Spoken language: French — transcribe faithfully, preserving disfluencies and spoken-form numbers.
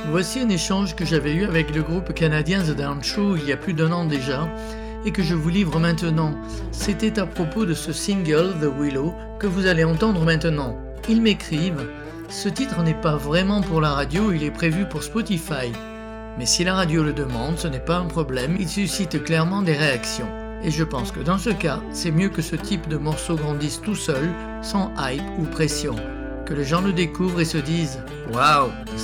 Voici un échange que j'avais eu avec le groupe canadien The Down Show il y a plus d'un an déjà et que je vous livre maintenant. C'était à propos de ce single, The Willow, que vous allez entendre maintenant. Ils m'écrivent « Ce titre n'est pas vraiment pour la radio, il est prévu pour Spotify. Mais si la radio le demande, ce n'est pas un problème, il suscite clairement des réactions. Et je pense que dans ce cas, c'est mieux que ce type de morceau grandisse tout seul, sans hype ou pression. Que les gens le découvrent et se disent « Waouh,